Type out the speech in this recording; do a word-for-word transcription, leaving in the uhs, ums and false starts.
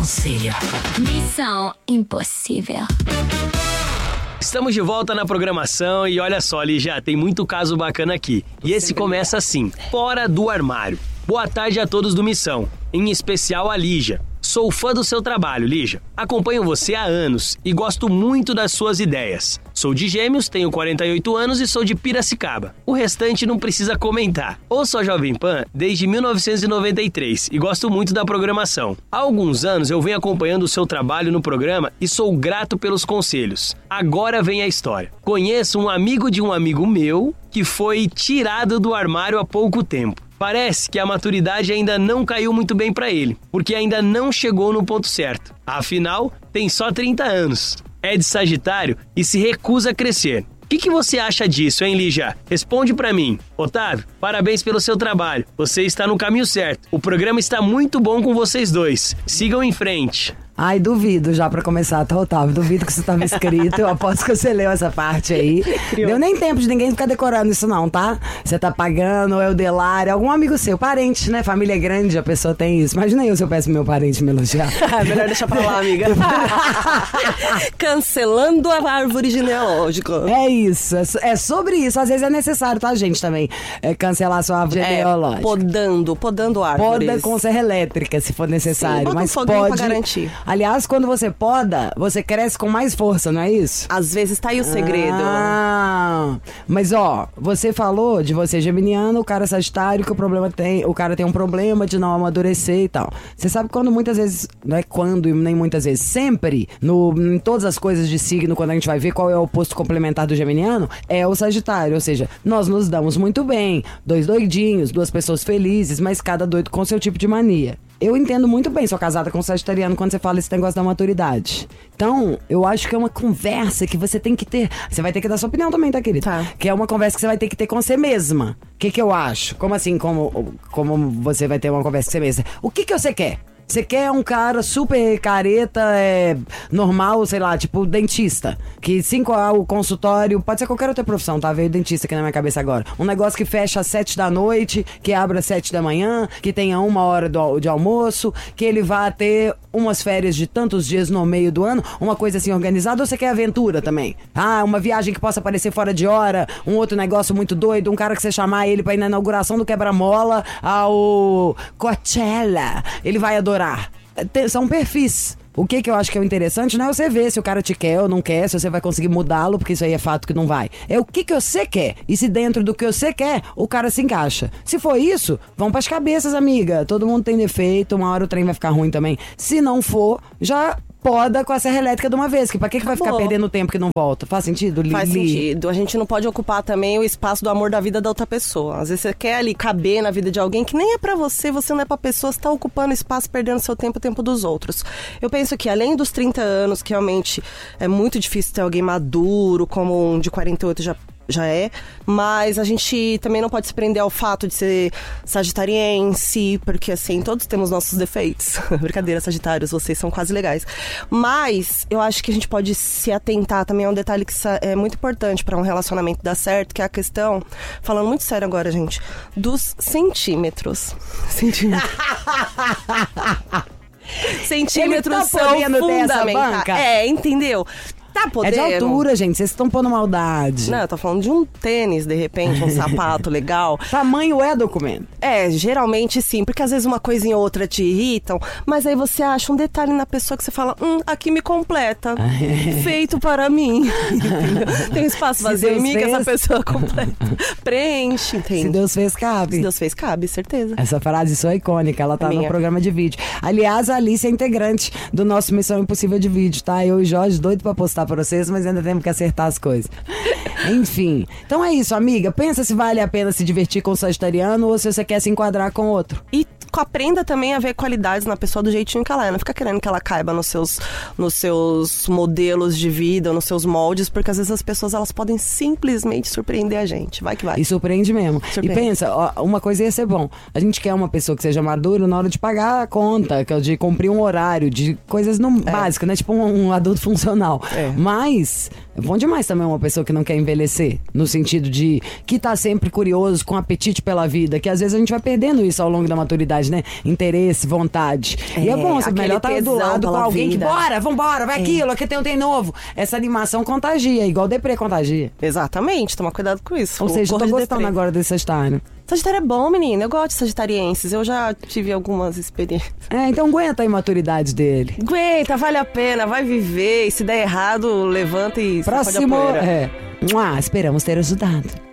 conselho. Missão impossível. Estamos de volta na programação e olha só, Lígia, tem muito caso bacana aqui. E esse começa assim, fora do armário. Boa tarde a todos do Missão, em especial a Lígia. Sou fã do seu trabalho, Lígia. Acompanho você há anos e gosto muito das suas ideias. Sou de Gêmeos, tenho quarenta e oito anos e sou de Piracicaba. O restante não precisa comentar. Ouço a Jovem Pan desde mil novecentos e noventa e três e gosto muito da programação. Há alguns anos eu venho acompanhando o seu trabalho no programa e sou grato pelos conselhos. Agora vem a história. Conheço um amigo de um amigo meu que foi tirado do armário há pouco tempo. Parece que a maturidade ainda não caiu muito bem pra ele, porque ainda não chegou no ponto certo. Afinal, tem só trinta anos. É de Sagitário e se recusa a crescer. O que, que você acha disso, hein, Lígia? Responde pra mim. Otávio, parabéns pelo seu trabalho. Você está no caminho certo. O programa está muito bom com vocês dois. Sigam em frente. Ai, duvido já pra começar, tá, Otávio? Duvido que isso tava escrito. Eu aposto que você leu essa parte aí. Deu nem tempo de ninguém ficar decorando isso não, tá? Você tá pagando, é o Delário, algum amigo seu, parente, né? Família é grande, a pessoa tem isso. Imagina eu se eu peço meu parente me elogiar. Melhor deixar pra lá, amiga. Cancelando a árvore genealógica. É isso, é sobre isso. Às vezes é necessário, tá, gente, também? É cancelar a sua árvore é, genealógica. Podando, podando árvores. Poda com serra elétrica, se for necessário. Sim, bota mas um pode. Pra garantir. Aliás, quando você poda, você cresce com mais força, não é isso? Às vezes tá aí o segredo. Ah, mas ó, você falou de você geminiano, o cara sagitário, que o problema tem, o cara tem um problema de não amadurecer e tal. Você sabe quando muitas vezes, não é quando e nem muitas vezes, sempre, no, em todas as coisas de signo, quando a gente vai ver qual é o oposto complementar do geminiano, é o sagitário, ou seja, nós nos damos muito bem, dois doidinhos, duas pessoas felizes, mas cada doido com seu tipo de mania. Eu entendo muito bem, sou casada com um sagitariano quando você fala esse negócio da maturidade. Então, eu acho que é uma conversa que você tem que ter. Você vai ter que dar sua opinião também, tá, querida? Tá. Que é uma conversa que você vai ter que ter com você mesma. O que que eu acho? Como assim, como, como você vai ter uma conversa com você mesma? O que que você quer? Você quer um cara super careta, é, normal, sei lá, tipo dentista. Que cinco a o consultório, pode ser qualquer outra profissão, tá? Veio dentista aqui na minha cabeça agora. Um negócio que fecha às sete da noite, que abre às sete da manhã, que tenha uma hora do, de almoço, que ele vá ter umas férias de tantos dias no meio do ano, uma coisa assim organizada, ou você quer aventura também? Ah, uma viagem que possa aparecer fora de hora, um outro negócio muito doido, um cara que você chamar ele pra ir na inauguração do Quebra-Mola ao Coachella. Ele vai adorar. São perfis. O que que eu acho que é o interessante não é você ver se o cara te quer ou não quer, se você vai conseguir mudá-lo, porque isso aí é fato que não vai. É o que que você quer. E se dentro do que você quer, o cara se encaixa. Se for isso, vão pras cabeças, amiga. Todo mundo tem defeito, uma hora o trem vai ficar ruim também. Se não for, já poda com a serra elétrica de uma vez, que pra que, que vai ficar perdendo tempo que não volta? Faz sentido, Lili? Faz sentido. A gente não pode ocupar também o espaço do amor da vida da outra pessoa. Às vezes você quer ali caber na vida de alguém que nem é pra você, você não é pra pessoa, você tá ocupando espaço, perdendo seu tempo, o tempo dos outros. Eu penso que além dos trinta anos, que realmente é muito difícil ter alguém maduro, como um de quarenta e oito já já é, mas a gente também não pode se prender ao fato de ser sagitariense, porque assim, todos temos nossos defeitos. Brincadeira, sagitários, vocês são quase legais. Mas eu acho que a gente pode se atentar também a um detalhe que é muito importante para um relacionamento dar certo, que é a questão, falando muito sério agora, gente, dos centímetros. Centímetros. Centímetros tá são fundamentais. É, entendeu? Tá podendo. É de altura, gente. Vocês estão pondo maldade. Não, eu tô falando de um tênis, de repente, um sapato legal. Tamanho é documento. É, geralmente sim, porque às vezes uma coisinha ou outra te irritam, mas aí você acha um detalhe na pessoa que você fala, hum, aqui me completa. Feito para mim. Tem um espaço vazio em mim que essa pessoa completa. Preenche, entende? Se Deus fez, cabe. Se Deus fez, cabe, certeza. Essa frase só é icônica, ela tá Minha. no programa de vídeo. Aliás, a Alice é integrante do nosso Missão Impossível de vídeo, tá? Eu e Jorge, doido pra postar pra vocês, mas ainda temos que acertar as coisas. Enfim. Então é isso, amiga. Pensa se vale a pena se divertir com o sagitariano ou se você quer se enquadrar com outro. E aprenda também a ver qualidades na pessoa do jeitinho que ela é. Não fica querendo que ela caiba nos seus, nos seus modelos de vida, nos seus moldes, porque às vezes as pessoas elas podem simplesmente surpreender a gente. Vai que vai. E surpreende mesmo. Surpreende. E pensa, ó, uma coisa ia ser bom. A gente quer uma pessoa que seja madura na hora de pagar a conta, de cumprir um horário, de coisas no, é. básicas, né? Tipo um, um adulto funcional. É. Mas é bom demais também uma pessoa que não quer envelhecer, no sentido de que tá sempre curioso, com apetite pela vida, que às vezes a gente vai perdendo isso ao longo da maturidade. ansiedade, né? Interesse, vontade. E é É, bom, você aquele melhor estar do tesão lado com pela alguém vida. que, bora, vambora, vai É. aquilo, aqui tem um tem novo. Essa animação contagia, igual deprê contagia. Exatamente, toma cuidado com isso. Ou O seja, eu cor tô de gostando deprê. agora desse Sagitário. Sagitário é bom, menina. Eu gosto de sagitarienses. Eu já tive algumas experiências. É, então aguenta a imaturidade dele. Aguenta, vale a pena, vai viver. E se der errado, levanta e sacode a Próximo, poeira. é. Mua, esperamos ter ajudado.